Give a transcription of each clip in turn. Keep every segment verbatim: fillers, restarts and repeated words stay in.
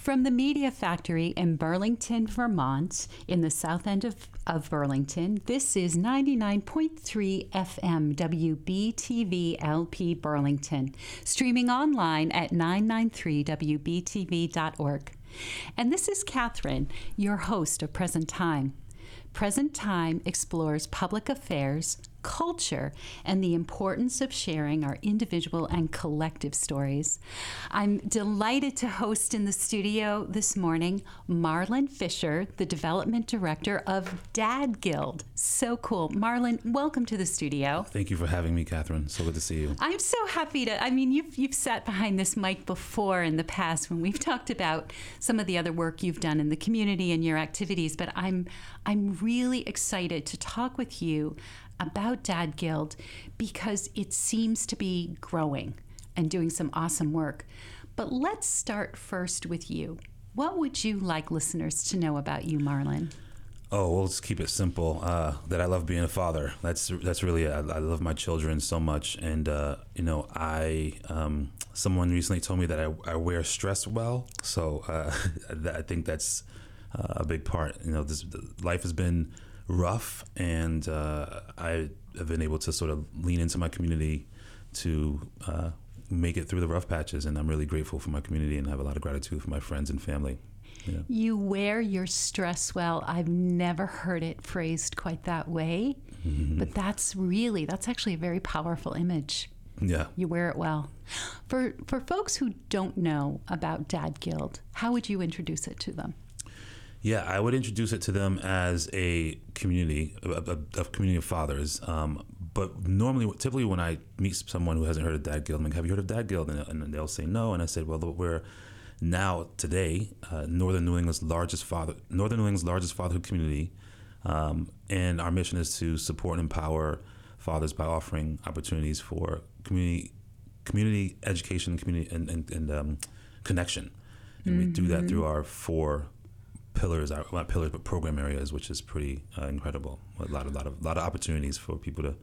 From the Media Factory in Burlington, Vermont, in the south end of, of Burlington, this is ninety-nine point three F M W B T V L P Burlington, streaming online at nine ninety-three W B T V dot org. And this is Catherine, your host of Present Time. Present Time explores public affairs, culture, and the importance of sharing our individual and collective stories. I'm delighted to host in the studio this morning Marlon Fisher, the Development Director of Dad Guild. So cool. Marlon, welcome to the studio. Thank you for having me, Catherine. So good to see you. I'm so happy to, I mean, you've, you've sat behind this mic before in the past when we've talked about some of the other work you've done in the community and your activities, but I'm, I'm really excited to talk with you about Dad Guild because it seems to be growing and doing some awesome work. But let's start first with you. What would you like listeners to know about you, Marlon? Oh, we'll just keep it simple. Uh, that I love being a father. That's that's really it. I, I love my children so much, and uh, you know, I um, someone recently told me that I, I wear stress well. So uh, I think that's uh, a big part. You know, this life has been rough, and uh, I have been able to sort of lean into my community to uh, make it through the rough patches, and I'm really grateful for my community and have a lot of gratitude for my friends and family. Yeah. You wear your stress well. I've never heard it phrased quite that way, mm-hmm. but that's really, that's actually a very powerful image. Yeah. You wear it well. For, for folks who don't know about Dad Guild, how would you introduce it to them? Yeah, I would introduce it to them as a community, a, a, a community of fathers. Um, but normally, typically when I meet someone who hasn't heard of Dad Guild, I'm like, have you heard of Dad Guild? And, and they'll say no. And I said, well, we're now today uh, Northern New England's largest father, Northern New England's largest fatherhood community, um, and our mission is to support and empower fathers by offering opportunities for community, community education, community and and, and um, connection. And mm-hmm. we do that through our four pillars, our not pillars, but program areas, which is pretty uh, incredible. A lot, a lot of, lot of opportunities for people to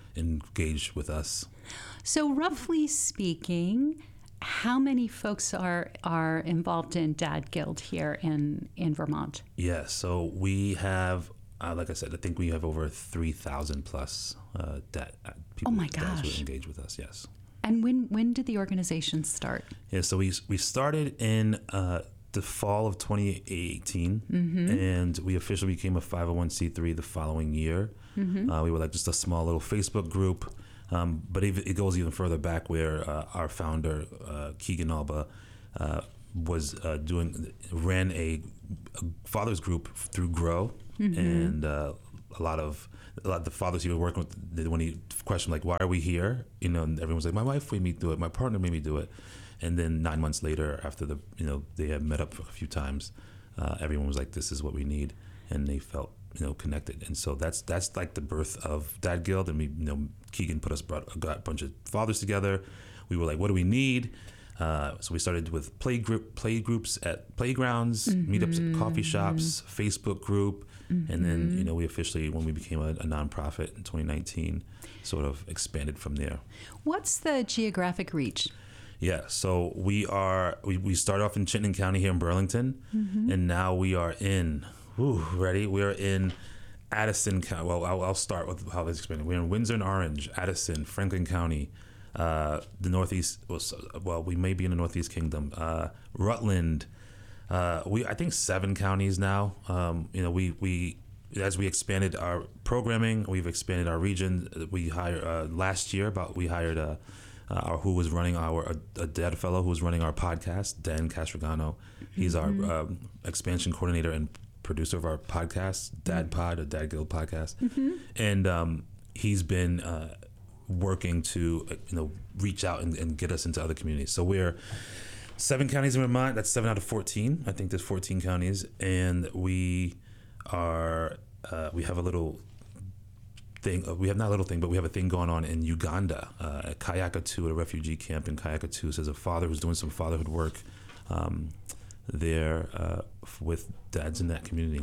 engage with us. So, roughly speaking, how many folks are are involved in Dad Guild here in in Vermont? Yeah, so we have, uh, like I said, I think we have over three thousand plus uh, dad uh, people. Oh my dads gosh! Who engage with us. Yes. And when when did the organization start? Yeah, so we we started in Uh, the fall of twenty eighteen, mm-hmm. and we officially became a five oh one c three the following year. Mm-hmm. Uh, we were like just a small little Facebook group, um, but it, it goes even further back where uh, our founder, uh, Keegan Alba, uh, was uh, doing, ran a, a fathers group through Grow, mm-hmm. and uh, a lot of a lot of the fathers he was working with, when he questioned like, why are we here? You know, and everyone was like, my wife made me do it, my partner made me do it. And then nine months later, after the you know they had met up a few times, uh, everyone was like, "This is what we need," and they felt you know connected. And so that's that's like the birth of Dad Guild. And we you know Keegan put us brought got a bunch of fathers together. We were like, "What do we need?" Uh, so we started with play group play groups at playgrounds, mm-hmm. meetups at coffee shops, Facebook group, mm-hmm. and then you know we officially, when we became a, a nonprofit in twenty nineteen, sort of expanded from there. What's the geographic reach? Yeah, so we are, we, we started off in Chittenden County here in Burlington, mm-hmm. and now we are in, whew, ready? We are in Addison County. Well, I'll, I'll start with how this expanded. We're in Windsor and Orange, Addison, Franklin County, uh, the Northeast, well, we may be in the Northeast Kingdom, uh, Rutland. Uh, we I think seven counties now. Um, you know, we, we as we expanded our programming, we've expanded our region. We hired, uh, last year, about we hired a, Uh, who was running our, a, a dad fellow who was running our podcast, Dan Castrogano. He's mm-hmm. our um, expansion coordinator and producer of our podcast, Dad Pod, a Dad Guild podcast. Mm-hmm. And um, he's been uh, working to, uh, you know, reach out and, and get us into other communities. So we're seven counties in Vermont. That's seven out of fourteen. I think there's fourteen counties. And we are, uh, we have a little thing. We have not a little thing, but we have a thing going on in Uganda, uh, at Kayakatu, at a refugee camp in Kayakatu. So there's a father who's doing some fatherhood work um, there uh, with dads in that community.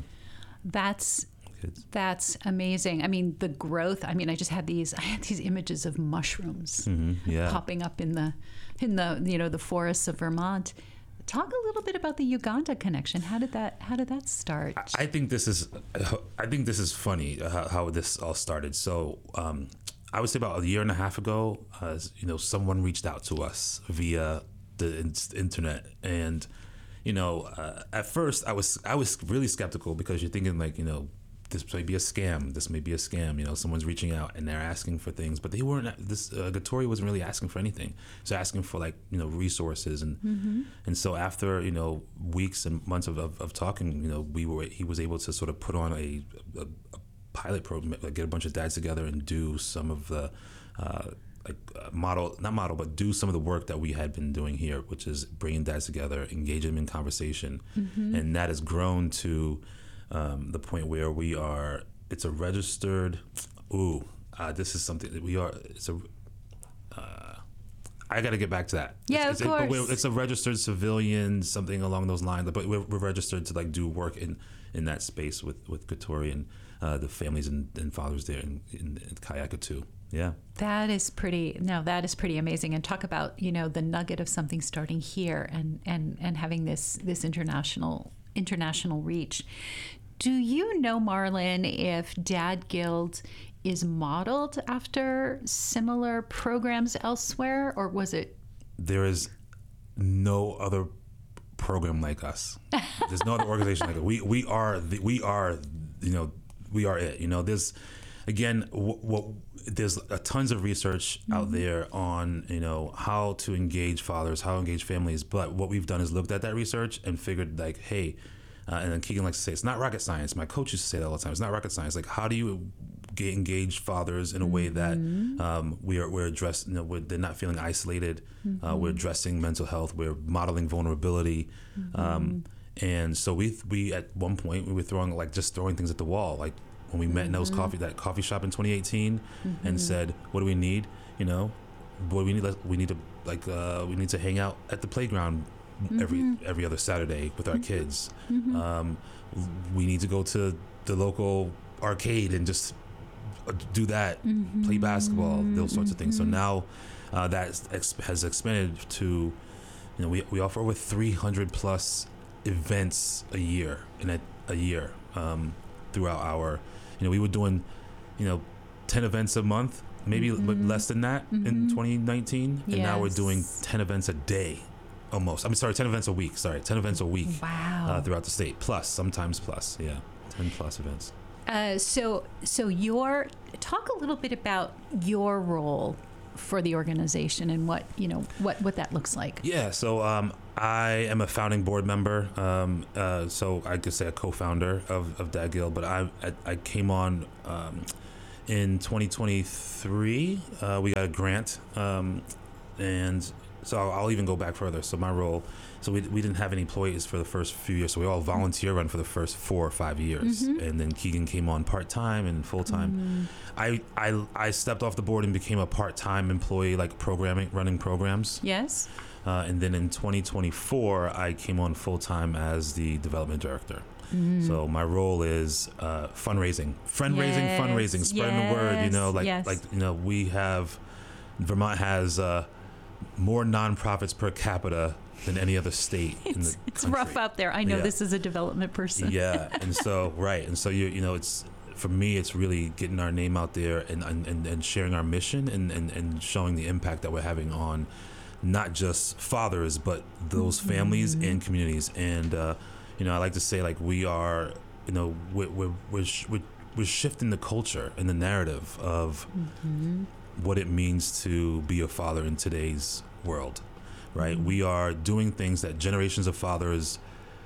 That's Kids. That's amazing. I mean, the growth. I mean, I just had these. I had these images of mushrooms mm-hmm, yeah. popping up in the, in the you know the forests of Vermont. Talk a little bit about the Uganda connection. How did that How did that start? I, I think this is I think this is funny how, how this all started. So um, I would say about a year and a half ago, uh, you know, someone reached out to us via the in- internet, and you know, uh, at first I was I was really skeptical because you're thinking like, you know, this may be a scam. This may be a scam. You know, someone's reaching out and they're asking for things, but they weren't. This uh, Gattori wasn't really asking for anything. So asking for like, you know, resources, and mm-hmm. and so after, you know, weeks and months of, of, of talking, you know, we were he was able to sort of put on a, a, a pilot program, like get a bunch of dads together and do some of the uh, like uh, model, not model, but do some of the work that we had been doing here, which is bringing dads together, engage them in conversation, mm-hmm. and that has grown to. Um, the point where we are, it's a registered, ooh, uh, this is something that we are, it's a, uh, I got to get back to that. Yeah, it's, of it's, course. It, it's a registered civilian, something along those lines, but we're, we're registered to like do work in, in that space with, with Gattori and uh, the families and, and fathers there in, in, in Kayakatu. Yeah. That is pretty, no, that is pretty amazing. And talk about, you know, the nugget of something starting here and, and, and having this, this international international reach. Do you know, Marlon, if Dad Guild is modeled after similar programs elsewhere, or was it? There is no other program like us. There's no other organization like it. We we are the, we are you know we are it. You know, there's again what. what there's a tons of research mm-hmm. out there on, you know, how to engage fathers, how to engage families. But what we've done is looked at that research and figured like, hey, uh, and then Keegan likes to say, it's not rocket science. My coach used to say that all the time. It's not rocket science. Like, how do you get engage fathers in a way that um, we are, we're addressing, you know, we're, they're not feeling isolated. Mm-hmm. Uh, we're addressing mental health. We're modeling vulnerability. Mm-hmm. Um, and so we, we, at one point, we were throwing, like, just throwing things at the wall. Like, when we met mm-hmm. in those coffee, that coffee shop in twenty eighteen mm-hmm. and said, what do we need? You know, what do we need? We need to, like, uh, we need to hang out at the playground mm-hmm. every every other Saturday with our mm-hmm. kids. Mm-hmm. Um, we need to go to the local arcade and just do that, mm-hmm. play basketball, those sorts of things. So now uh, that ex- has expanded to, you know, we we offer over three hundred plus events a year in a, a year um, throughout our, you know, we were doing, you know, ten events a month, maybe mm-hmm. less than that mm-hmm. in twenty nineteen, yes. and now we're doing ten events a day. Almost. I'm sorry, ten events a week. Sorry, ten events a week. Wow. Uh, throughout the state, plus sometimes plus, yeah, ten plus events. Uh, so, so your talk a little bit about your role for the organization and what you know what what that looks like. Yeah. So um, I am a founding board member. Um, uh, so I could say a co-founder of of Dad Guild, but I I, I came on um, in twenty twenty-three. Uh, we got a grant, um, and so I'll, I'll even go back further. So my role. So we we didn't have any employees for the first few years. So we all volunteer run for the first four or five years, mm-hmm. and then Keegan came on part time and full time. Mm-hmm. I, I I stepped off the board and became a part time employee, like programming, running programs. Yes. Uh, and then in twenty twenty-four, I came on full time as the development director. Mm-hmm. So my role is uh, fundraising, friend raising, yes. fundraising, spreading yes. the word. You know, like yes. like you know, we have Vermont has uh, more nonprofits per capita than any other state in the it's, country. It's rough out there. I know yeah. this is a development person. Yeah, and so right, and so you you know, it's for me, it's really getting our name out there and and, and sharing our mission and, and, and showing the impact that we're having on not just fathers but those mm-hmm. families and communities. And uh, you know, I like to say like we are, you know, we're we're we're, we're, we're shifting the culture and the narrative of mm-hmm. what it means to be a father in today's world. Right, mm-hmm. we are doing things that generations of fathers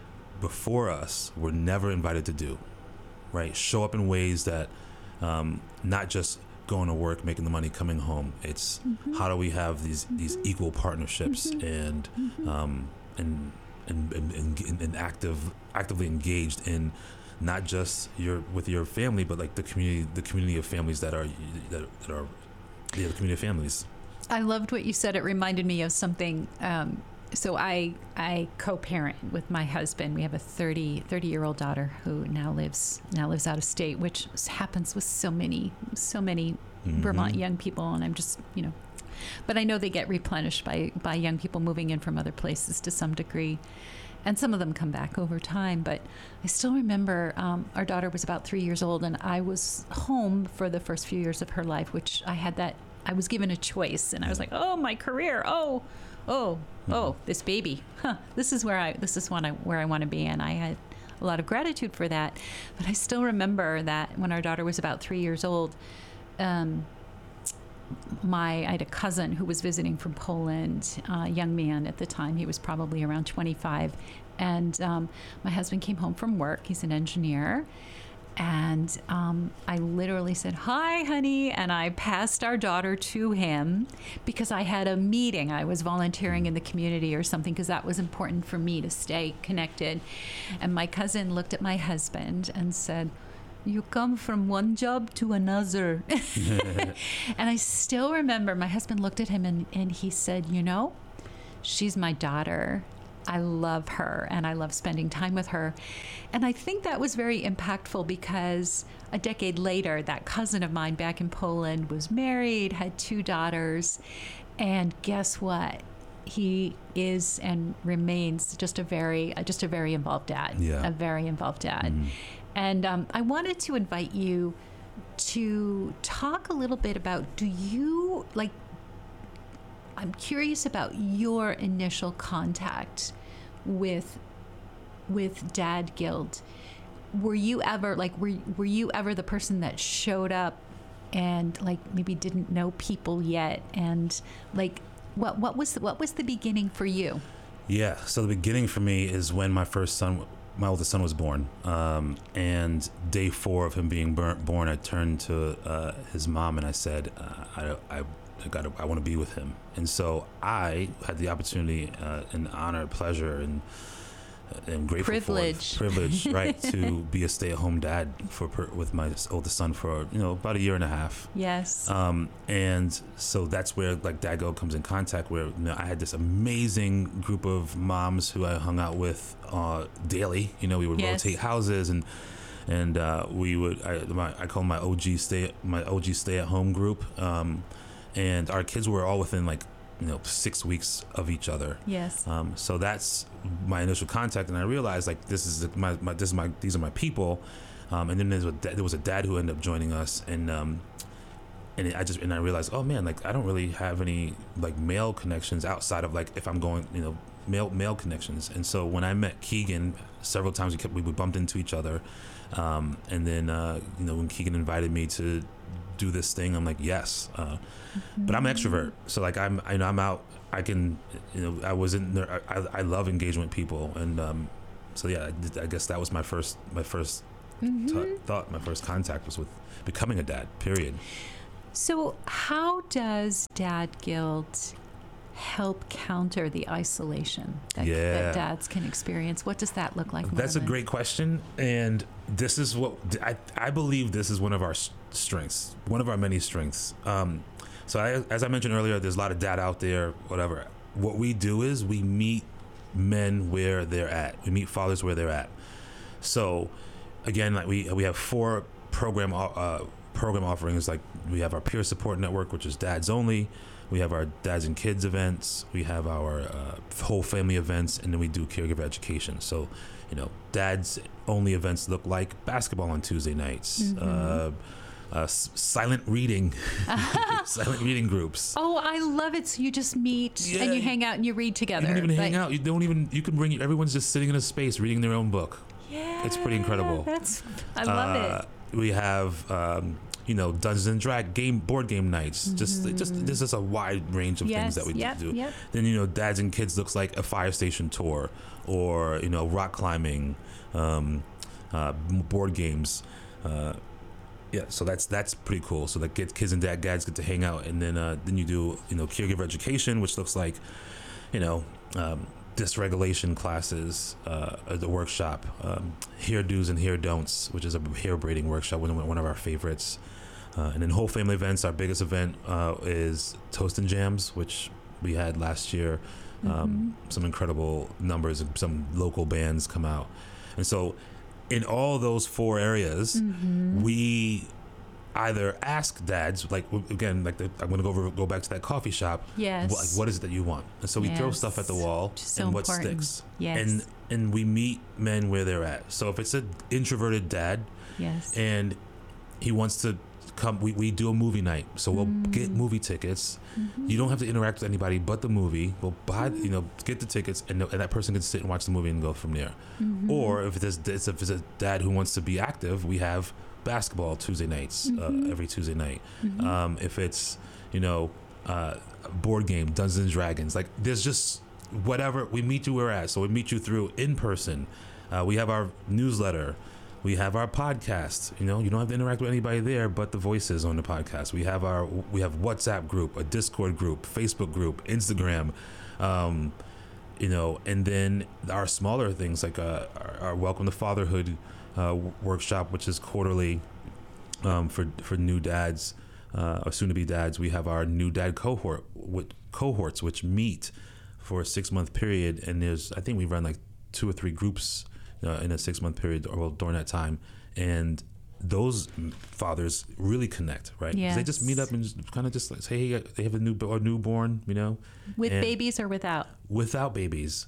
before us were never invited to do. Right, show up in ways that um, not just going to work, making the money, coming home. It's mm-hmm. how do we have these these equal partnerships mm-hmm. and, mm-hmm. um, and, and and and and active actively engaged in not just your with your family, but like the community the community of families that are that, that are yeah, the community of families. I loved what you said. It reminded me of something. Um, so I I co-parent with my husband. We have a thirty, thirty-year-old daughter who now lives now lives out of state, which happens with so many so many mm-hmm. Vermont young people. And I'm just, you know, but I know they get replenished by, by young people moving in from other places to some degree. And some of them come back over time. But I still remember um, our daughter was about three years old, and I was home for the first few years of her life, which I had that, I was given a choice. And I was like, oh, my career. Oh, oh, oh, this baby. Huh, this is where I, this is what I, where I want to be. And I had a lot of gratitude for that. But I still remember that when our daughter was about three years old, um, my I had a cousin who was visiting from Poland, a uh, young man at the time. He was probably around twenty-five. And um, my husband came home from work. He's an engineer. And um, I literally said, hi, honey. And I passed our daughter to him because I had a meeting. I was volunteering in the community or something because that was important for me to stay connected. And my cousin looked at my husband and said, you come from one job to another. And I still remember my husband looked at him and, and he said, you know, she's my daughter. I love her and I love spending time with her. And I think that was very impactful because a decade later, that cousin of mine back in Poland was married, had two daughters. And guess what? He is and remains just a very, just a very involved dad, yeah. a very involved dad. Mm-hmm. And um, I wanted to invite you to talk a little bit about, do you, like, I'm curious about your initial contact with with Dad Guild. Were you ever, like, were, were you ever the person that showed up and, like, maybe didn't know people yet? And, like, what what was the, what was the beginning for you? Yeah, so the beginning for me is when my first son, my oldest son was born, um, and day four of him being burnt, born, I turned to uh, his mom and I said, uh, I, I, I got, I want to be with him. And so I had the opportunity, uh, and honor, pleasure, and and grateful privilege, for privilege, right, to be a stay-at-home dad for per, with my oldest son for you know about a year and a half. Yes. Um, and so that's where like Dad Guild comes in contact. Where you know I had this amazing group of moms who I hung out with uh, daily. You know, we would yes. rotate houses and and uh, we would I, my, I call them my O G stay my O G stay-at-home group. Um, and our kids were all within like you know six weeks of each other. Yes. Um, so that's my initial contact, and I realized like this is my, my this is my these are my people. Um, and then there's a, there was a dad who ended up joining us, and um, and I just and I realized, oh man, like I don't really have any like male connections outside of like if I'm going, you know, male male connections. And so when I met Keegan, several times we kept we bumped into each other, um, and then uh, you know when Keegan invited me to do this thing, I'm like yes, uh, mm-hmm. but I'm an extrovert, so like I'm I know I'm out. I can, you know, I was in there. I, I love engaging with people, and um, so yeah, I, I guess that was my first my first. Mm-hmm. T- thought my first contact was with becoming a dad, period. So how does Dad Guild help counter the isolation that, yeah. that dads can experience? What does that look like, That's Marvin? a great question, and this is what I, I believe this is one of our strengths, one of our many strengths. Um, so I, as I mentioned earlier, there's a lot of dad out there, whatever. What we do is we meet men where they're at. We meet fathers where they're at. So again, like we we have four program uh, program offerings. Like we have our peer support network, which is dads only. We have our dads and kids events. We have our uh, whole family events, and then we do caregiver education. So, you know, dads only events look like basketball on Tuesday nights, mm-hmm. uh, uh, s- silent reading, silent reading groups. Oh, I love it. So you just meet yeah, and you hang out and you read together. You don't even but... hang out. You don't even. You can bring. Everyone's just sitting in a space reading their own book. Yeah, it's pretty incredible. That's I love uh, it. We have. Um, you know, Dungeons and Dragons game board game nights. Mm-hmm. Just, just this is a wide range of yes, things that we yep, do. Yep. Then you know, dads and kids looks like a fire station tour, or you know, rock climbing, um, uh, board games. Uh, yeah, so that's that's pretty cool. So that get kids and dad dads get to hang out, and then uh, then you do you know caregiver education, which looks like, you know. Um, dysregulation classes, uh, the workshop, um, hair do's and hair don'ts, which is a hair braiding workshop, one of, one of our favorites. Uh, and then whole family events, our biggest event uh, is Toast and Jams, which we had last year. Um, mm-hmm. Some incredible numbers, and some local bands come out. And so in all those four areas, mm-hmm. we either ask dads, like again, like the, I'm going to go over, go back to that coffee shop. Yes. Like, what is it that you want? And so we yes. throw stuff at the wall, so and what important. sticks. Yes. And and we meet men where they're at. So if it's an introverted dad, yes, and he wants to come, we, we do a movie night. So we'll mm. get movie tickets. Mm-hmm. You don't have to interact with anybody but the movie. We'll buy, mm. you know, get the tickets, and, and that person can sit and watch the movie and go from there. Mm-hmm. Or if it's, if it's a dad who wants to be active, we have basketball Tuesday nights, mm-hmm. uh, every Tuesday night. Mm-hmm. Um, if it's, you know, uh, board game, Dungeons and Dragons, like there's just whatever, we meet you where we're at. So we meet you through in person. Uh, we have our newsletter. We have our podcast. You know, you don't have to interact with anybody there but the voices on the podcast. We have our, we have WhatsApp group, a Discord group, Facebook group, Instagram, um, you know, and then our smaller things like uh, our, our Welcome to Fatherhood Uh, workshop, which is quarterly um, for for new dads uh, or soon-to-be dads. We have our new dad cohort with cohorts which meet for a six-month period, and there's I think we run like two or three groups uh, in a six-month period, or well, during that time, and those fathers really connect, right? Yes. They just meet up and just kind of just like say, hey, they have a new a newborn, you know, with and babies or without without babies.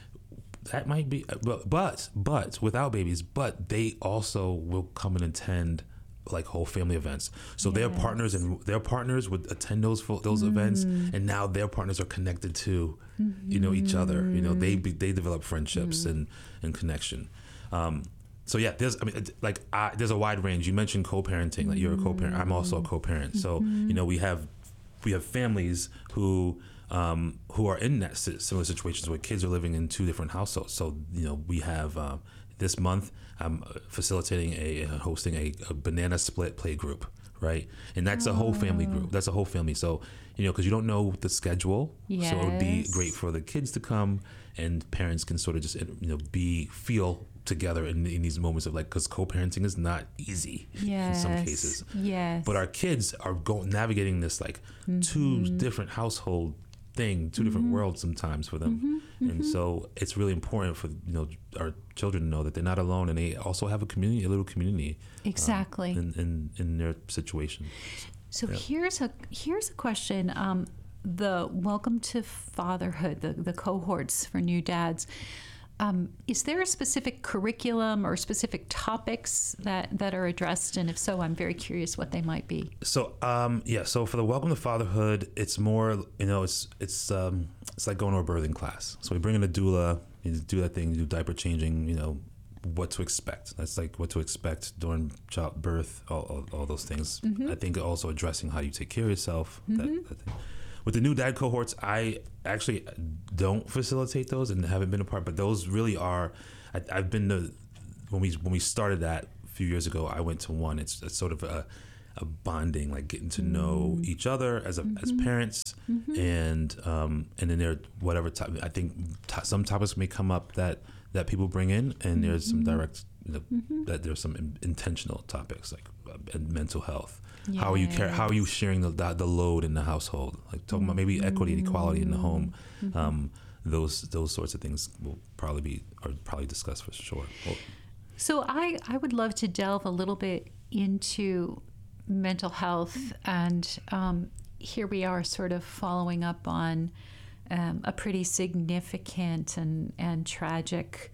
That might be, but, but but without babies, but they also will come and attend like whole family events. So yes. their partners and their partners would attend those those mm. events, and now their partners are connected to, mm-hmm. you know, each other. You know, they they develop friendships mm. and and connection. Um, so yeah, there's I mean like I, there's a wide range. You mentioned co-parenting, like you're a co-parent. I'm also a co-parent. So mm-hmm. you know we have we have families who. Um, who are in that similar situations where kids are living in two different households. So, you know, we have uh, this month I'm facilitating a hosting a, a banana split play group, right? And that's oh. a whole family group. That's a whole family. So, you know, because you don't know the schedule, yes. so it would be great for the kids to come, and parents can sort of just, you know, be feel together in, in these moments of like, because co-parenting is not easy yes. in some cases. Yes. But our kids are going navigating this like mm-hmm. two different household thing, two different mm-hmm. worlds sometimes for them. Mm-hmm. And mm-hmm. so it's really important for, you know, our children to know that they're not alone, and they also have a community, a little community. Exactly. Um, in, in, in their situation. So yeah. here's a here's a question. Um, the Welcome to Fatherhood, the, the cohorts for new dads. Um, is there a specific curriculum or specific topics that, that are addressed? And if so, I'm very curious what they might be. So, um, yeah, so for the Welcome to Fatherhood, it's more, you know, it's it's um, it's like going to a birthing class. So we bring in a doula, you do that thing, you do diaper changing, you know, what to expect. That's like what to expect during childbirth, all, all, all those things. Mm-hmm. I think also addressing how you take care of yourself. Mm-hmm. That, that thing. With the new dad cohorts, I actually don't facilitate those and haven't been a part, but those really are, I, I've been to, when we when we started that a few years ago, I went to one. It's, it's sort of a, a bonding, like getting to know mm-hmm. each other as a, mm-hmm. as parents, mm-hmm. and um, and then there, whatever, top, I think t- some topics may come up that, that people bring in, and mm-hmm. there's some direct, you know, mm-hmm. that there's some in, intentional topics like uh, mental health. Yes. How are you care? How are you sharing the, the the load in the household? Like talking mm-hmm. about maybe equity and equality in the home. Mm-hmm. Um, those those sorts of things will probably be or probably discussed for sure. Well, so I I would love to delve a little bit into mental health, and um, here we are, sort of following up on um, a pretty significant and and tragic.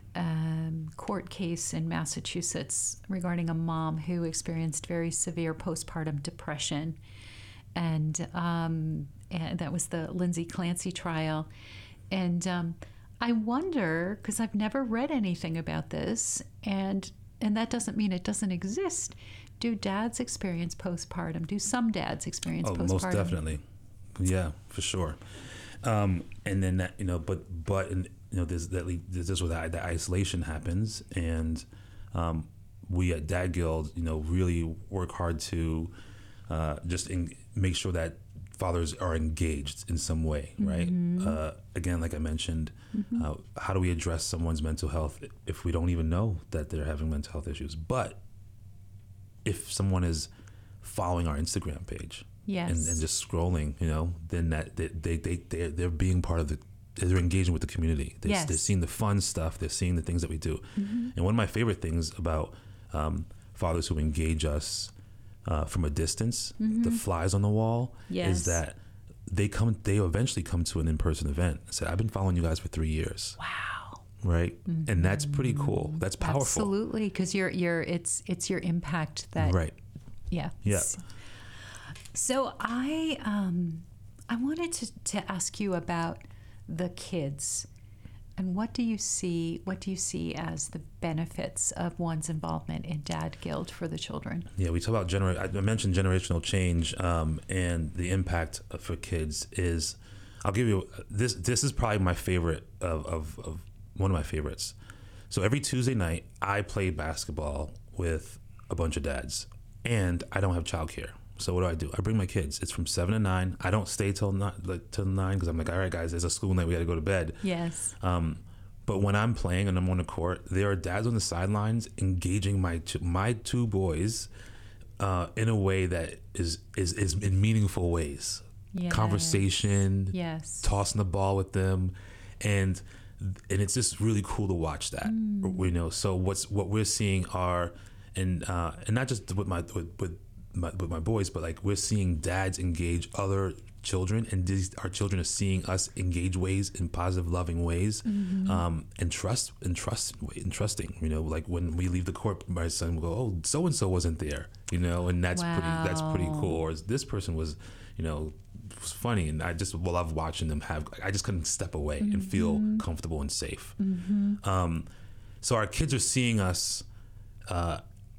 Um, court case in Massachusetts regarding a mom who experienced very severe postpartum depression, and, um, and that was the Lindsay Clancy trial. And um, I wonder, because I've never read anything about this, and and that doesn't mean it doesn't exist. Do dads experience postpartum? Do some dads experience oh, postpartum? Most definitely, yeah, for sure. Um, and then that, you know, but but in, you know, there's that this is where the, the isolation happens, and um, we at Dad Guild, you know, really work hard to uh, just in, make sure that fathers are engaged in some way, right? Mm-hmm. Uh, again, like I mentioned, mm-hmm. uh, how do we address someone's mental health if we don't even know that they're having mental health issues? But if someone is following our Instagram page, yes. and, and just scrolling, you know, then that they they they they're, they're being part of the. They're engaging with the community. They're, yes. they're seeing the fun stuff. They're seeing the things that we do. Mm-hmm. And one of my favorite things about um, fathers who engage us uh, from a distance, Mm-hmm. the flies on the wall, Yes. is that they come, they eventually come to an in-person event and say, I've been following you guys for three years. Wow. Right. Mm-hmm. And that's pretty cool. That's powerful. Absolutely. Because you're, you're, it's, it's your impact that, Right. yeah. Yeah. So I, um, I wanted to, to ask you about the kids. And what do you see? What do you see as the benefits of one's involvement in Dad Guild for the children? Yeah, we talk about gener. I mentioned generational change, um, and the impact for kids is. I'll give you this. This is probably my favorite of, of, of one of my favorites. So every Tuesday night, I play basketball with a bunch of dads, and I don't have childcare. So what do I do? I bring my kids. It's from seven to nine. I don't stay till not like till nine because I'm like, all right, guys, there's a school night. We got to go to bed. Yes. Um, but when I'm playing and I'm on the court, there are dads on the sidelines engaging my two, my two boys uh, in a way that is is is in meaningful ways. Yes. Conversation. Yes. Tossing the ball with them, and and it's just really cool to watch that. Mm. You know. So what's what we're seeing are, and uh, and not just with my with. with My, with my boys, but like we're seeing dads engage other children, and these our children are seeing us engage ways in positive, loving ways, mm-hmm. um, and trust and trust and trusting. You know, like when we leave the court, my son will go, "Oh, so and so wasn't there," you know, and that's wow. pretty that's pretty cool. Or this person was, you know, was funny, and I just love watching them have. I just couldn't step away mm-hmm. and feel comfortable and safe. Mm-hmm. Um, so our kids are seeing us, uh,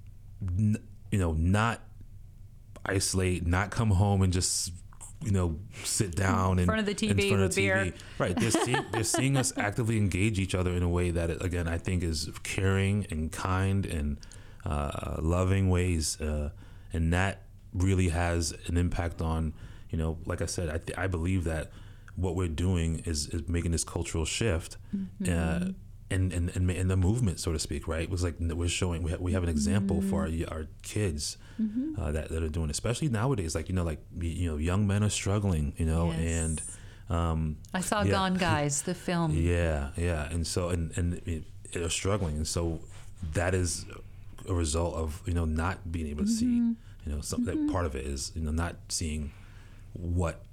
n- you know, not. isolate, not come home and just, you know, sit down in front of the T V in front with of the T V. beer. Right. They're seeing, they're seeing us actively engage each other in a way that, again, I think is caring and kind and uh, loving ways. Uh, and that really has an impact on, you know, like I said, I, th- I believe that what we're doing is, is making this cultural shift. Mm-hmm. Uh, And, and and and the movement, so to speak, right? It was like we're showing we have, we have an example mm-hmm. for our, our kids mm-hmm. uh, that that are doing, especially nowadays. Like you know, like you know, young men are struggling, you know, yes. and um, I saw yeah. Gone Guys, the film. Yeah, yeah, and so and and it, they're struggling, and so that is a result of you know not being able to mm-hmm. see, you know, some mm-hmm. that part of it is you know not seeing what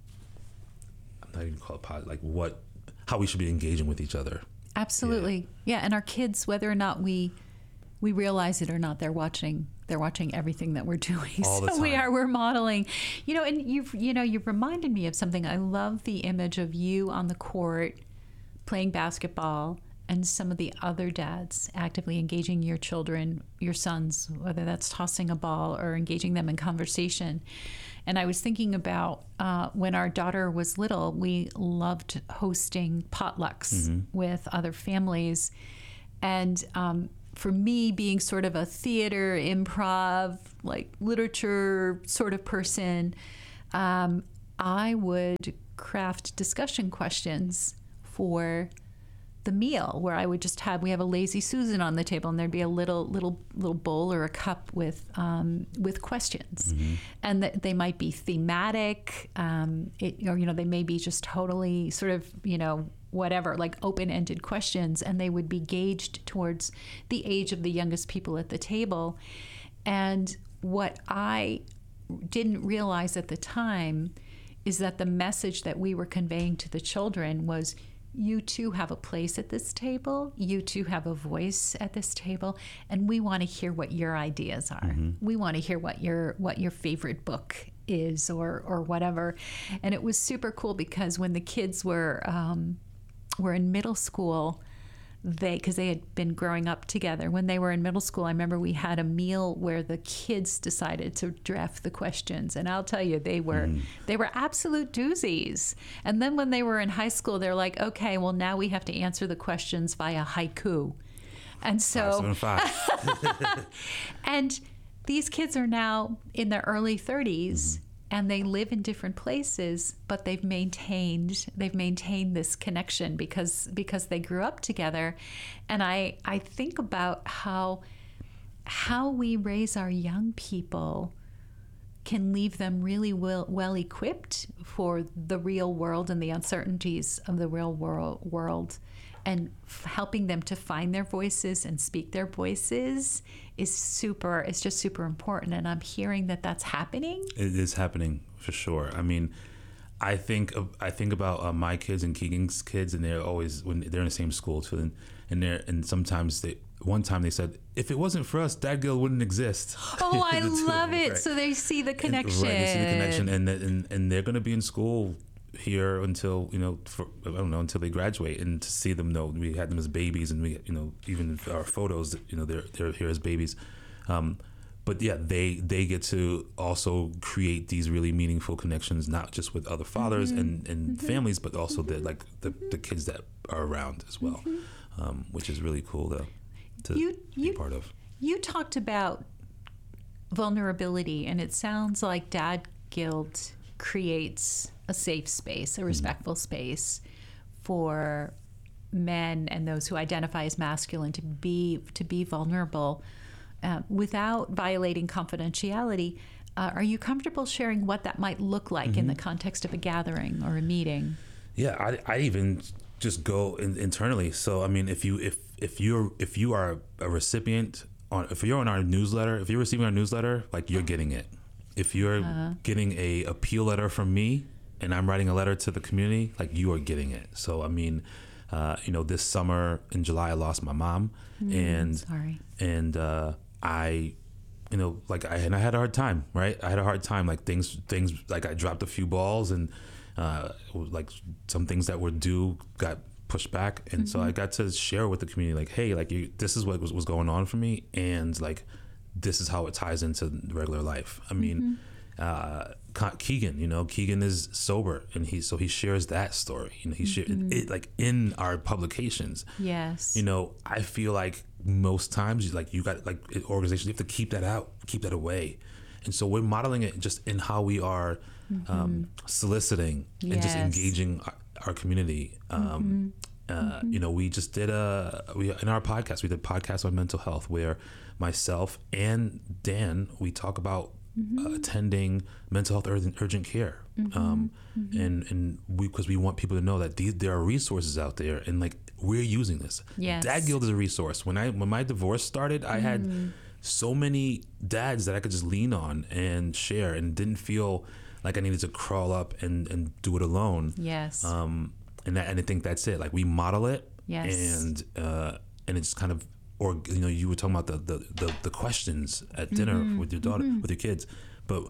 I'm not even call it positive, like what how we should be engaging with each other. Absolutely. Yeah. yeah, and our kids, whether or not we we realize it or not, they're watching they're watching everything that we're doing. All so the time. we are we're modeling. You know, and you've you know, you've reminded me of something. I love the image of you on the court playing basketball and some of the other dads actively engaging your children, your sons, whether that's tossing a ball or engaging them in conversation. And I was thinking about uh, when our daughter was little, we loved hosting potlucks mm-hmm. with other families. And um, for me, being sort of a theater, improv, like literature sort of person, um, I would craft discussion questions for the meal, where I would just have, we have a lazy Susan on the table, and there'd be a little little little bowl or a cup with um, with questions, mm-hmm. and th- they might be thematic, um, it, or you know they may be just totally sort of you know whatever, like open-ended questions, and they would be gauged towards the age of the youngest people at the table. And what I didn't realize at the time is that the message that we were conveying to the children was, you too have a place at this table. You too have a voice at this table, and we want to hear what your ideas are. Mm-hmm. We want to hear what your what your favorite book is, or or whatever. And it was super cool because when the kids were um, were in middle school, they because they had been growing up together. When they were in middle school, I remember we had a meal where the kids decided to draft the questions, and I'll tell you, they were mm. they were absolute doozies. And then when they were in high school, they're like, okay, well now we have to answer the questions via haiku, and so five, seven, five. And these kids are now in their early thirties. Mm-hmm. And they live in different places, but they've maintained they've maintained this connection because because they grew up together. And I I think about how how we raise our young people can leave them really well, well equipped for the real world and the uncertainties of the real world world. and f- helping them to find their voices and speak their voices is super, it's just super important. And I'm hearing that that's happening. It is happening for sure. I mean, I think of, I think about uh, my kids and Keegan's kids, and they're always, when they're in the same school too, and, and they're and sometimes they one time they said, if it wasn't for us, Dad Guild wouldn't exist. Oh, I The two of love them, it. right. So they see the connection. And, right, they see the connection, and and and they're going to be in school here until, you know, for, I don't know, until they graduate, and to see them know we had them as babies, and we, you know, even our photos, you know, they're they're here as babies. Um, But yeah, they they get to also create these really meaningful connections, not just with other fathers mm-hmm. and, and mm-hmm. families, but also mm-hmm. the like the, the kids that are around as well, mm-hmm. um, which is really cool to, to you, be you, part of. You talked about vulnerability, and it sounds like Dad Guild creates a safe space, a respectful mm-hmm. space for men and those who identify as masculine to be to be vulnerable. Uh, without violating confidentiality. Uh, are you comfortable sharing what that might look like mm-hmm. in the context of a gathering or a meeting? Yeah, I, I even just go in, internally. So I mean, if you if if you're if you are a recipient on if you're on our newsletter, if you're receiving our newsletter, like you're getting it. If you're uh, getting a appeal letter from me and I'm writing a letter to the community, like you are getting it. So I mean, uh, you know, this summer in July I lost my mom, mm, and sorry. and. Uh, I, you know, like I and I had a hard time, right? I had a hard time, like things, things like I dropped a few balls, and uh, like some things that were due got pushed back, and mm-hmm. so I got to share with the community, like, hey, like you, this is what was, was going on for me, and like this is how it ties into regular life. I mean, mm-hmm. uh, Keegan, you know, Keegan is sober, and he so he shares that story. You know, he mm-hmm. shared it like in our publications. Yes. You know, I feel like most times, like you got like organizations, you have to keep that out, keep that away, and so we're modeling it just in how we are mm-hmm. um, soliciting yes. and just engaging our, our community. Um, mm-hmm. Uh, mm-hmm. You know, we just did a we in our podcast we did a podcast on mental health where myself and Dan we talk about mm-hmm. uh, attending mental health urgent, urgent care, mm-hmm. Um, mm-hmm. and and we because we want people to know that these there are resources out there, and like we're using this. Yes. Dad Guild is a resource. When I when my divorce started, I mm. had so many dads that I could just lean on and share, and didn't feel like I needed to crawl up and, and do it alone. Yes. Um, and that, and I think that's it. Like we model it. Yes. And uh, and it's kind of, or you know, you were talking about the the, the, the questions at dinner mm-hmm. with your daughter, mm-hmm. with your kids, but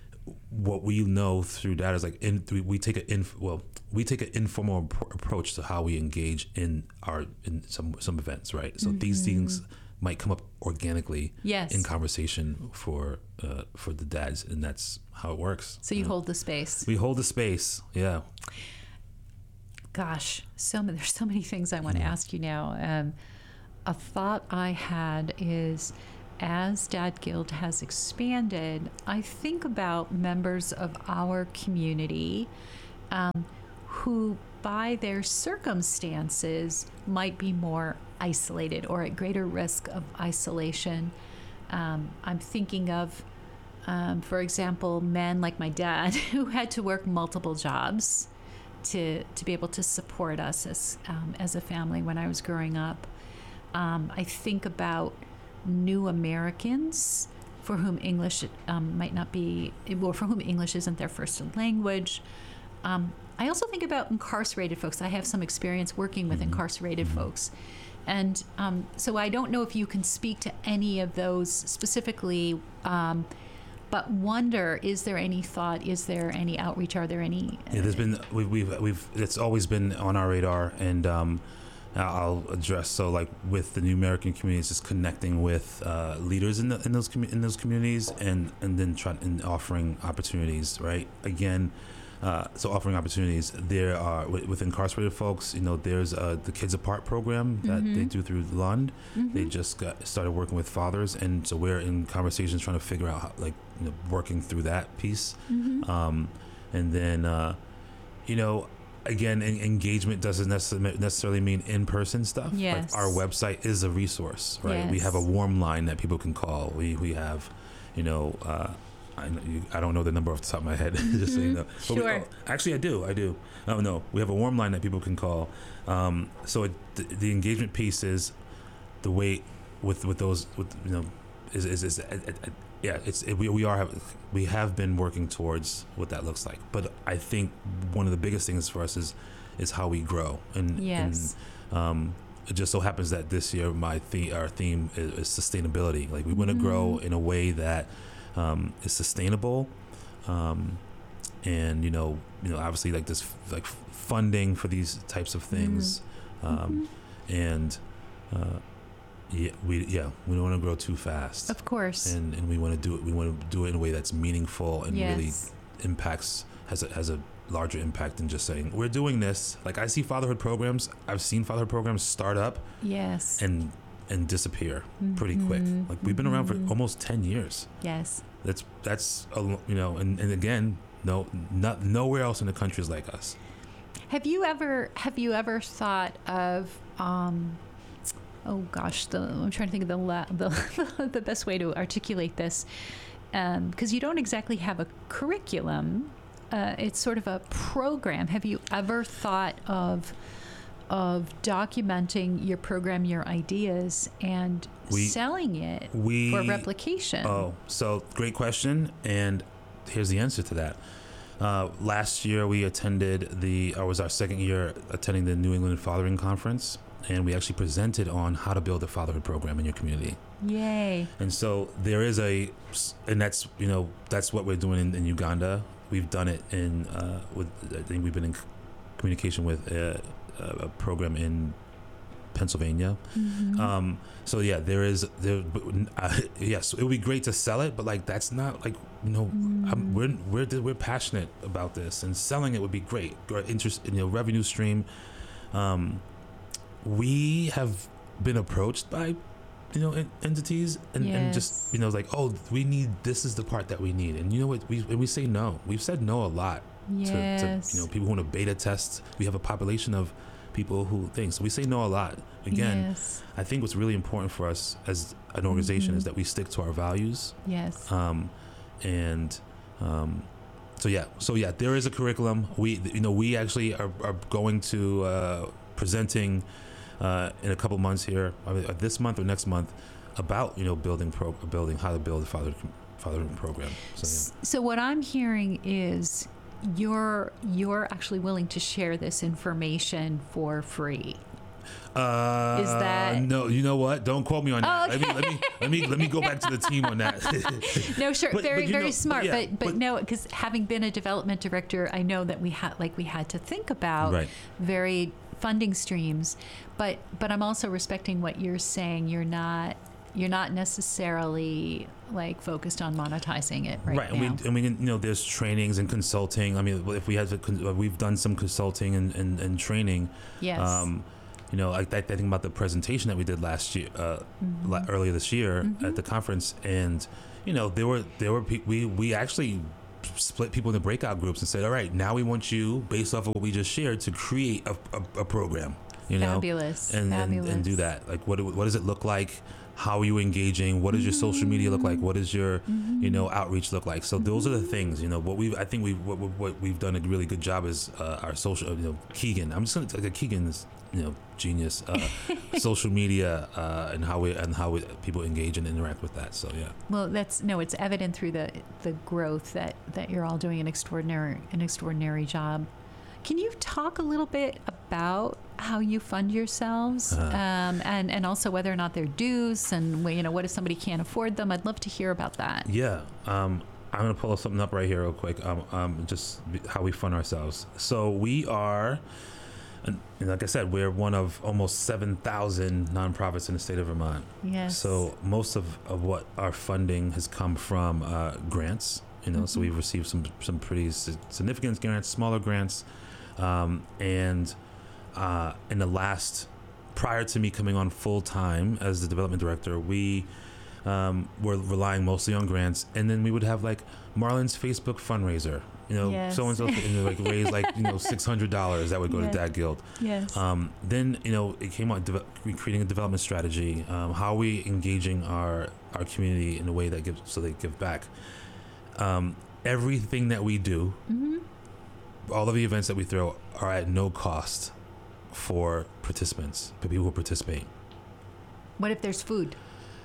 what we know through that is like in, we, we take an inf, well we take an informal ap- approach to how we engage in our in some some events, right? So mm-hmm. these things might come up organically yes. in conversation for uh, for the dads, and that's how it works. So you yeah. hold the space. We hold the space, yeah. Gosh, so many, there's so many things I want to mm-hmm. ask you now. Um, a thought I had is, as Dad Guild has expanded, I think about members of our community um, who, by their circumstances, might be more isolated or at greater risk of isolation. Um, I'm thinking of, um, for example, men like my dad who had to work multiple jobs to to be able to support us as um, as a family when I was growing up. Um, I think about new Americans for whom English um, might not be, or for whom English isn't their first language. Um, I also think about incarcerated folks. I have some experience working with mm-hmm. incarcerated mm-hmm. folks. And um, so I don't know if you can speak to any of those specifically, um, but wonder, is there any thought, is there any outreach, are there any? Uh, yeah, there's been, we've, we've, we've, it's always been on our radar, and um, I'll address, so like with the New American communities, just connecting with uh, leaders in, the, in those commu- in those communities, and, and then trying and offering opportunities, right? Again, uh, so offering opportunities. There are, with, with incarcerated folks, you know, there's uh, the Kids Apart program that mm-hmm. they do through Lund. Mm-hmm. They just got started working with fathers, and so we're in conversations trying to figure out how, like, you know, working through that piece. Mm-hmm. Um, and then, uh, you know, again, en- engagement doesn't necessarily necessarily mean in-person stuff. Yes. Like our website is a resource, right? Yes. We have a warm line that people can call. We we have, you know, uh, I, you, I don't know the number off the top of my head. Just so you know. But Sure. we, oh, actually, I do. I do. Oh no, we have a warm line that people can call. Um, so it, the, the engagement piece is the way with with those with you know is is, is, is uh, uh, yeah. It's it, we we are we have been working towards what that looks like. But I think one of the biggest things for us is is how we grow and Yes. and um, it just so happens that this year my the- our theme is, is sustainability. Like we want to grow in a way that um, is sustainable, um, and you know, you know, obviously like this f- like f- funding for these types of things, um, and uh, yeah, we yeah we don't want to grow too fast, Of course. and and we want to do it. We want to do it in a way that's meaningful and Yes. really impacts has a has a larger impact than just saying we're doing this. Like I see fatherhood programs. I've seen fatherhood programs start up Yes. and and disappear pretty quick. Like we've been around for almost ten years. Yes. That's that's a, lo- you know, and, and again, no, not nowhere else in the country is like us. Have you ever have you ever thought of um oh gosh, the I'm trying to think of the la, the, the best way to articulate this, because you don't exactly have a curriculum. Uh, it's sort of a program. Have you ever thought of of documenting your program, your ideas, and We- selling it we- for replication? Oh, so great question, and here's the answer to that. Uh, last year we attended the, or was our second year attending the New England Fathering Conference, and we actually presented on how to build a fatherhood program in your community. Yay! And so there is a, and that's you know that's what we're doing in, in Uganda. We've done it in uh, with I think we've been in communication with a, a program in Pennsylvania. Mm-hmm. Um, so yeah, there is there. Uh, yes, it would be great to sell it, but like that's not like you know Mm. I'm, we're we're we're passionate about this, and selling it would be great. Or interest, you know, revenue stream. Um, we have been approached by you know en- entities and, and just Yes. you know like oh we need this is the part that we need, and you know what we and we say no. We've said no a lot Yes. to, to you know people who want to beta test. We have a population of people who think so. We say no a lot. Again, Yes. I think what's really important for us as an organization Mhm. is that we stick to our values. Yes. Um, and um, so yeah, so yeah, there is a curriculum. We you know we actually are, are going to uh, presenting uh, in a couple months here, either this month or next month, about you know building pro building how to build a father fatherhood program. So S- So what I'm hearing is you're you're actually willing to share this information for free. yeah. Uh, Is that- no? You know what? Don't quote me on that. Oh, Let me let me let me let me go back to the team on that. No, sure, But- very but you very know- smart. but yeah, but, but but- no, because having been a development director, I know that we had like we had to think about Right. varied funding streams. But but I'm also respecting what you're saying. You're not you're not necessarily like focused on monetizing it right, Right, now. and we, and we, you know, there's trainings and consulting. I mean, if we had to, con- we've done some consulting and, and, and training. Yes. Um, you know, I, I think about the presentation that we did last year, uh, Mm-hmm. la- earlier this year at the conference, and you know, there were there were pe- we we actually split people into breakout groups and said, all right, now we want you, based off of what we just shared, to create a, a, a program. You know, Fabulous. and, and Fabulous. and do that. Like, what what does it look like? How are you engaging? What does your social media look like? What does your, you know, outreach look like? So those are the things, you know. What we, I think we, what, what we've done a really good job is uh, our social, you know, Keegan. I'm just gonna like Keegan is, you know, genius. Uh, social media uh, and how we and how we, people engage and interact with that. So yeah. Well, that's no, it's evident through the the growth that that you're all doing an extraordinary an extraordinary job. Can you talk a little bit about how you fund yourselves, Uh-huh. um, and and also whether or not they're dues, and you know what if somebody can't afford them? I'd love to hear about that. Yeah, um, I'm gonna pull something up right here real quick. Um, um, just how we fund ourselves. So we are, and like I said, we're one of almost seven thousand nonprofits in the state of Vermont. Yes. So most of, of what our funding has come from uh, grants. You know, so Mhm. we've received some some pretty si- significant grants, smaller grants, um, and uh, in the last, prior to me coming on full time as the development director, we um, were relying mostly on grants, and then we would have like Marlon's Facebook fundraiser. You know, Yes. so and so, and like raise like you know six hundred dollars that would go Yes. to Dad Guild. Yes. Um, then you know it came out deve- creating a development strategy. Um, how are we engaging our our community in a way that gives so they give back? um, everything that we do, mm-hmm. all of the events that we throw are at no cost for participants, for people who participate. What if there's food?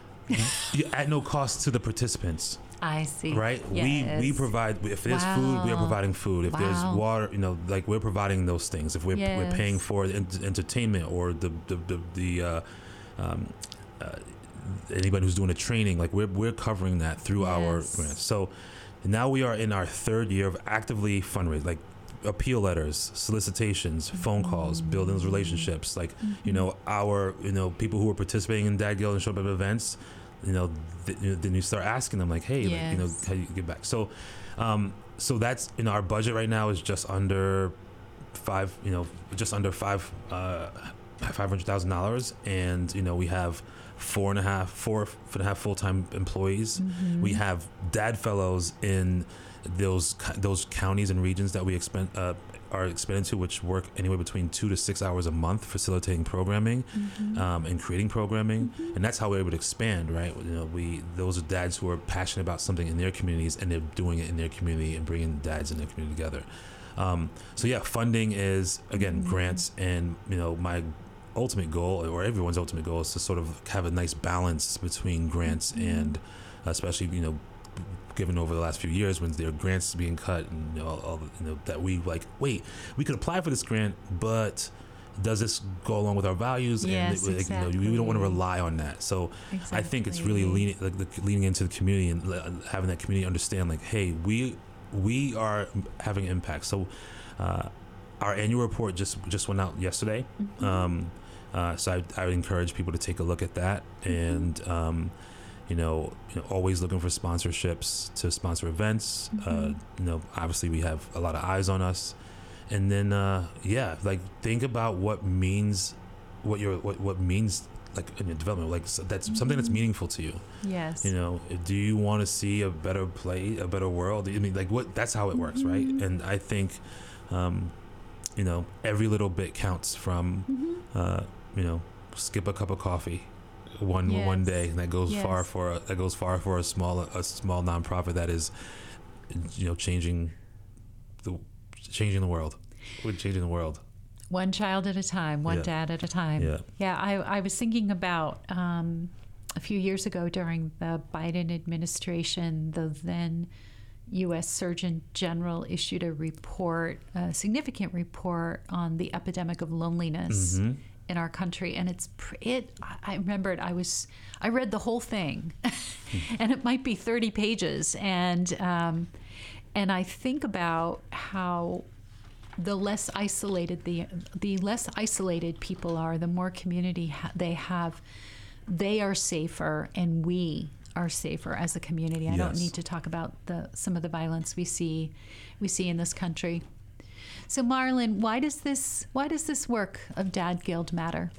At no cost to the participants. I see. Right? Yes. We we provide, if there's Wow. food, we are providing food. If Wow. there's water, you know, like we're providing those things. If we're, Yes. we're paying for ent- entertainment or the, the, the, the uh, um, uh, anybody who's doing a training, like we're, we're covering that through Yes. our grants. So now we are in our third year of actively fundraising, like appeal letters, solicitations, phone calls, Mm-hmm. building those relationships. Like, mm-hmm. you know, our, you know, people who are participating in Dad Guild and showing up at events, you know, th- you know, then you start asking them like, hey, Yes. like, you know, how do you get back? So, um, so that's, you know, our budget right now is just under five, you know, just under five, uh, five hundred thousand dollars, and you know, we have four and a half, four and a half full-time employees. Mm-hmm. We have Dad Fellows in those those counties and regions that we expend uh, are expanded to, which work anywhere between two to six hours a month facilitating programming, mm-hmm. um, and creating programming, mm-hmm. and that's how we're able to expand. Right, you know, we those are dads who are passionate about something in their communities, and they're doing it in their community and bringing dads in their community together. Um, so yeah, funding is again mm-hmm. grants, and you know, my ultimate goal, or everyone's ultimate goal, is to sort of have a nice balance between grants mm-hmm. and especially, you know, given over the last few years when there are grants being cut, and you know, all, all, you know, that we like, wait, we could apply for this grant, but does this go along with our values? Yes, and like, exactly. you know, we don't want to rely on that. So exactly. I think it's really leaning, like, the, leaning into the community and uh, having that community understand, like, hey, we we are having impact. So uh, our annual report just just went out yesterday. Mm-hmm. Um, uh, so I, I would encourage people to take a look at that, mm-hmm. and um, you know, you know, always looking for sponsorships to sponsor events. Mm-hmm. Uh, you know, obviously we have a lot of eyes on us, and then uh, yeah, like think about what means, what your what what means like in your development, like so that's mm-hmm. something that's meaningful to you. Yes. You know, do you want to see a better play, a better world? I mean, like what? That's how it works, mm-hmm. right? And I think, um, you know, every little bit counts. From, mm-hmm. uh, you know, skip a cup of coffee. One yes. one day, and that goes yes. far for a, that goes far for a small a small nonprofit that is, you know, changing the changing the world, We're changing the world. One child at a time, one yeah. dad at a time. Yeah, yeah. I I was thinking about um, a few years ago during the Biden administration, the then U S Surgeon General issued a report, a significant report on the epidemic of loneliness. Mm-hmm. in our country, and it's it I remembered I was I read the whole thing and it might be thirty pages, and um, and I think about how the less isolated the the less isolated people are, the more community ha- they have, they are safer, and we are safer as a community. I yes. don't need to talk about the some of the violence we see we see in this country. So Marlon, why does this why does this work of Dad Guild matter?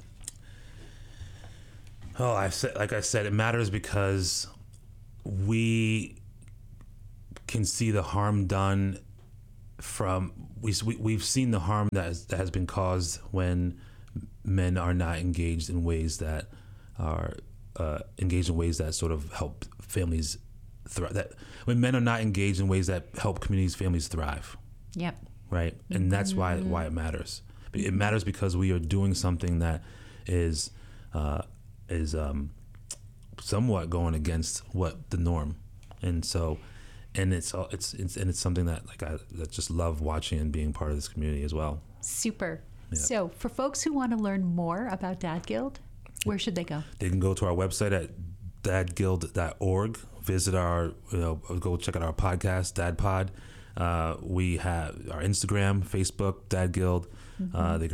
Oh, I said, like I said, it matters because we can see the harm done from we, we we've seen the harm that has, that has been caused when men are not engaged in ways that are uh, engaged in ways that sort of help families thrive. That when men are not engaged in ways that help communities, families thrive. Yep. Right, and that's why why it matters. It matters because we are doing something that is uh, is um, somewhat going against what the norm, and so, and it's it's it's and it's something that like I that just love watching and being part of this community as well. Super. Yeah. So, for folks who want to learn more about Dad Guild, where should they go? They can go to our website at dad guild dot org. Visit our, you know, go check out our podcast, Dad Pod. Uh, we have our Instagram, Facebook, Dad Guild. Mm-hmm. Uh, they can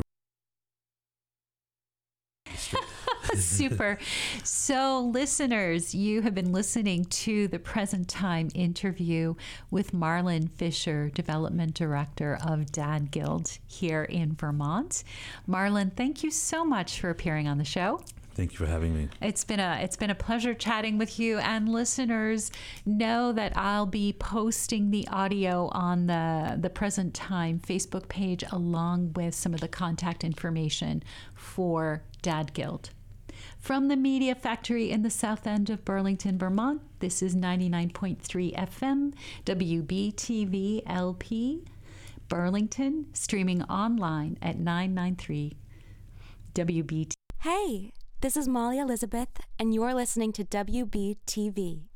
Super. So, listeners, you have been listening to the Present Time interview with Marlon Fisher, Development Director of Dad Guild here in Vermont. Marlon, thank you so much for appearing on the show. Thank you for having me. It's been a it's been a pleasure chatting with you, and listeners know that I'll be posting the audio on the the Present Time Facebook page along with some of the contact information for Dad Guild. From the Media Factory in the south end of Burlington, Vermont, This is ninety-nine point three F M, W B T V L P, Burlington, streaming online at nine ninety-three W B T V. Hey, this is Molly Elizabeth, and you're listening to W B T V.